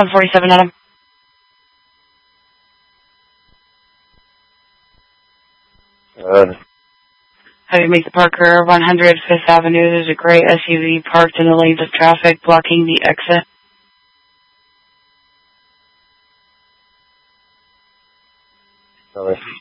147, Adam. How do you make the Parker 100 5th Avenue? There's a gray SUV parked in the lanes of traffic, blocking the exit. Sorry.